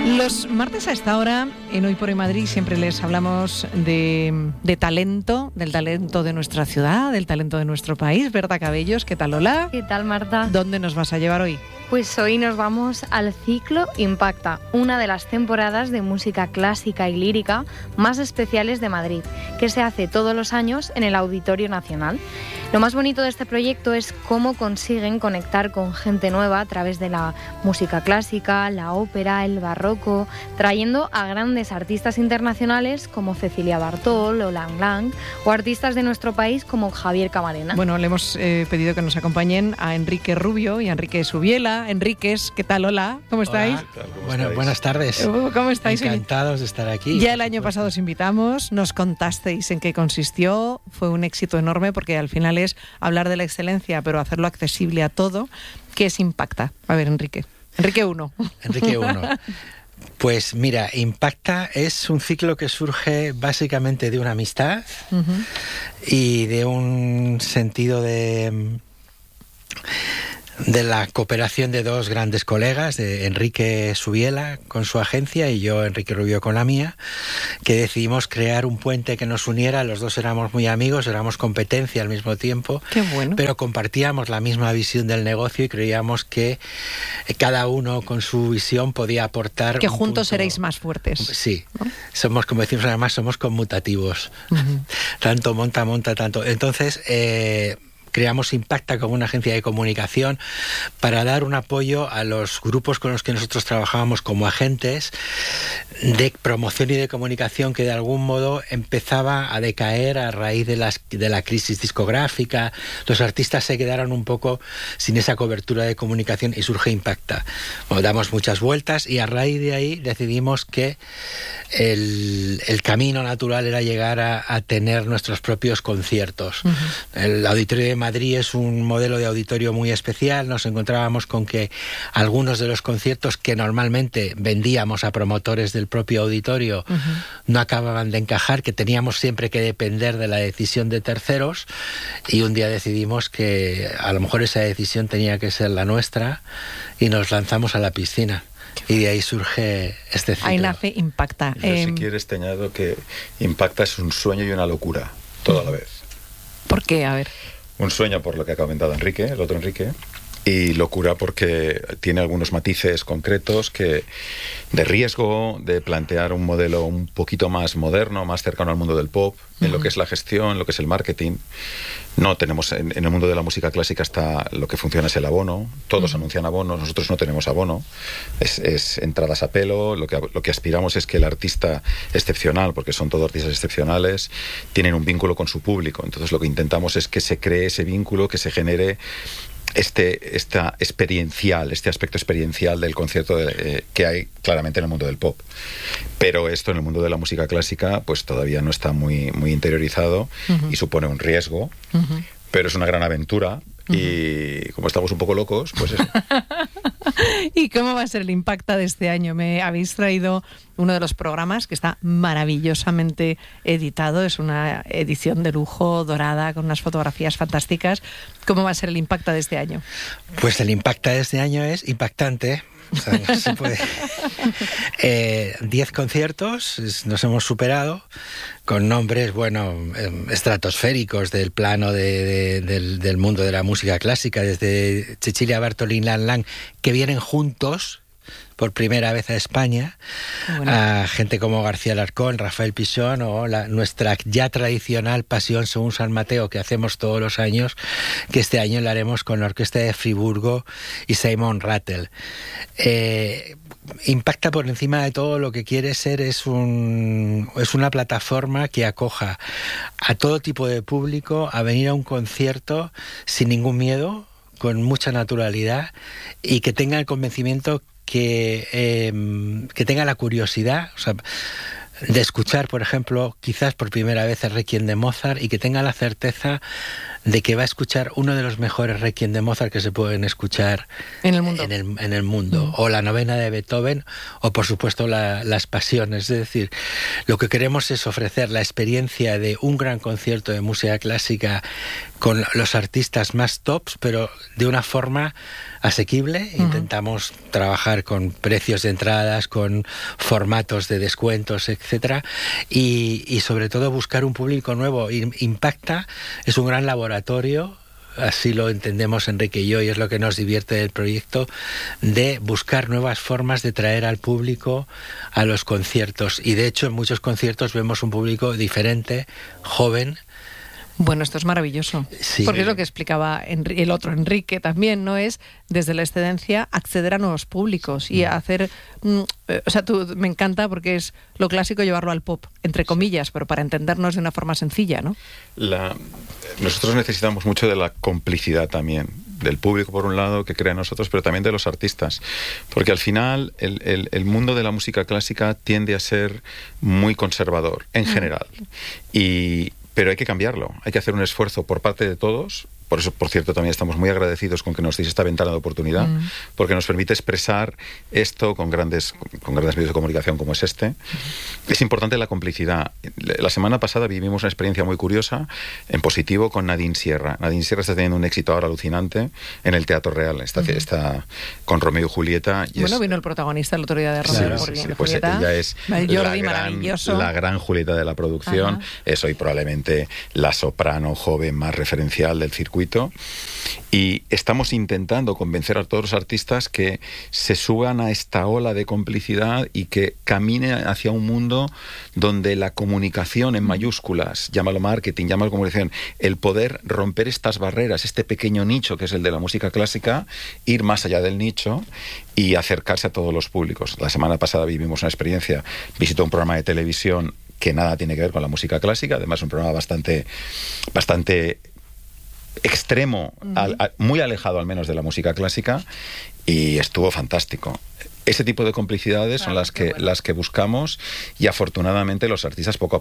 Los martes a esta hora, en Hoy por Hoy Madrid, siempre les hablamos de talento, del talento de nuestra ciudad, del talento de nuestro país. Berta Cabellos, ¿qué tal, Lola? ¿Qué tal, Marta? ¿Dónde nos vas a llevar hoy? Pues hoy nos vamos al ciclo Impacta, una de las temporadas de música clásica y lírica más especiales de Madrid, que se hace todos los años en el Auditorio Nacional. Lo más bonito de este proyecto es cómo consiguen conectar con gente nueva a través de la música clásica, la ópera, el barroco, trayendo a grandes artistas internacionales como Cecilia Bartol o Lang Lang, o artistas de nuestro país como Javier Camarena. Bueno, le hemos pedido que nos acompañen a Enrique Rubio y a Enrique Subiela. Enríquez, ¿qué tal? Hola, ¿cómo estáis? Hola, buenas tardes. ¿Cómo estáis? Encantados de estar aquí. Ya el año pasado os invitamos, nos contasteis en qué consistió, fue un éxito enorme porque al final es hablar de la excelencia, pero hacerlo accesible a todo. ¿Qué es Impacta? A ver, Enrique. Enrique 1. Enrique 1. Pues mira, Impacta es un ciclo que surge básicamente de una amistad y de un sentido de la cooperación de dos grandes colegas, de Enrique Subiela con su agencia y yo, Enrique Rubio, con la mía, que decidimos crear un puente que nos uniera. Los dos éramos muy amigos, éramos competencia al mismo tiempo. Qué bueno. Pero compartíamos la misma visión del negocio y creíamos que cada uno con su visión podía aportar. Que juntos seréis más fuertes. Sí, ¿no? Somos, como decimos además, somos conmutativos. Tanto monta, tanto. Entonces, creamos Impacta como una agencia de comunicación para dar un apoyo a los grupos con los que nosotros trabajábamos como agentes de promoción y de comunicación que de algún modo empezaba a decaer a raíz de la crisis discográfica. Los artistas se quedaron un poco sin esa cobertura de comunicación y surge Impacta. Bueno, damos muchas vueltas y a raíz de ahí decidimos que el camino natural era llegar a tener nuestros propios conciertos. El Auditorio de Madrid es un modelo de auditorio muy especial. Nos encontrábamos con que algunos de los conciertos que normalmente vendíamos a promotores del propio auditorio no acababan de encajar, que teníamos siempre que depender de la decisión de terceros, y un día decidimos que a lo mejor esa decisión tenía que ser la nuestra y nos lanzamos a la piscina. Y de ahí surge este ciclo. Ahí nace Impacta. Yo, si quieres, te añado que Impacta es un sueño y una locura, todo a la vez. ¿Por qué? A ver. Un sueño por lo que ha comentado Enrique, el otro Enrique, y locura porque tiene algunos matices concretos de riesgo, de plantear un modelo un poquito más moderno, más cercano al mundo del pop, en lo que es la gestión, lo que es el marketing. No tenemos, en el mundo de la música clásica está lo que funciona es el abono, todos anuncian abonos, nosotros no tenemos abono, es entradas a pelo. Lo que aspiramos es que el artista excepcional, porque son todos artistas excepcionales, tienen un vínculo con su público. Entonces lo que intentamos es que se cree ese vínculo, que se genere este aspecto experiencial del concierto que hay claramente en el mundo del pop. Pero esto en el mundo de la música clásica pues todavía no está muy interiorizado y supone un riesgo, pero es una gran aventura. Y como estamos un poco locos, pues eso. ¿Y cómo va a ser el Impacta de este año? Me habéis traído uno de los programas que está maravillosamente editado. Es una edición de lujo, dorada, con unas fotografías fantásticas. ¿Cómo va a ser el Impacta de este año? Pues el Impacta de este año es impactante. O sea, no se puede. 10 conciertos, nos hemos superado, con nombres, estratosféricos del plano del mundo de la música clásica, desde Cecilia Bartol y Lang Lang, que vienen juntos por primera vez a España, a gente como García Alarcón, Rafael Pisón, o nuestra ya tradicional Pasión según San Mateo, que hacemos todos los años, que este año la haremos con la Orquesta de Friburgo y Simon Rattle. Impacta por encima de todo, lo que quiere ser es una plataforma que acoja a todo tipo de público a venir a un concierto sin ningún miedo, con mucha naturalidad, y que tenga el convencimiento que tenga la curiosidad, o sea, de escuchar, por ejemplo, quizás por primera vez el Requiem de Mozart, y que tenga la certeza de que va a escuchar uno de los mejores requiem de Mozart que se pueden escuchar en el mundo, en el mundo, o la novena de Beethoven, o por supuesto las pasiones. Es decir, lo que queremos es ofrecer la experiencia de un gran concierto de música clásica con los artistas más tops, pero de una forma asequible. Intentamos trabajar con precios de entradas, con formatos de descuentos, etcétera, y sobre todo buscar un público nuevo. Impacta es un gran laboratorio, así lo entendemos Enrique y yo, y es lo que nos divierte del proyecto, de buscar nuevas formas de traer al público a los conciertos. Y de hecho en muchos conciertos vemos un público diferente, joven. Bueno, esto es maravilloso, sí, porque es lo que explicaba el otro Enrique también, ¿no? Es desde la excedencia acceder a nuevos públicos y hacer, o sea, me encanta porque es lo clásico llevarlo al pop, entre comillas, pero para entendernos de una forma sencilla, ¿no? Nosotros necesitamos mucho de la complicidad también, del público por un lado que crea en nosotros, pero también de los artistas, porque al final el mundo de la música clásica tiende a ser muy conservador en general, pero hay que cambiarlo, hay que hacer un esfuerzo por parte de todos. Por eso, por cierto, también estamos muy agradecidos con que nos deis esta ventana de oportunidad, porque nos permite expresar esto con grandes medios de comunicación como es este. Es importante la complicidad. La semana pasada vivimos una experiencia muy curiosa, en positivo, con Nadine Sierra. Nadine Sierra está teniendo un éxito ahora alucinante en el Teatro Real. Está con Romeo y Julieta. Y vino el protagonista el otro día de Romeo y Julieta. Pues ella es la gran Julieta de la producción. Es hoy probablemente la soprano joven más referencial del circuito. Y estamos intentando convencer a todos los artistas que se suban a esta ola de complicidad y que camine hacia un mundo donde la comunicación en mayúsculas, llámalo marketing, llámalo comunicación, el poder romper estas barreras, este pequeño nicho que es el de la música clásica, ir más allá del nicho y acercarse a todos los públicos. La semana pasada vivimos una experiencia, visitó un programa de televisión que nada tiene que ver con la música clásica, además un programa bastante extremo, muy alejado al menos de la música clásica, y estuvo fantástico. Ese tipo de complicidades son las que buscamos, y afortunadamente los artistas poco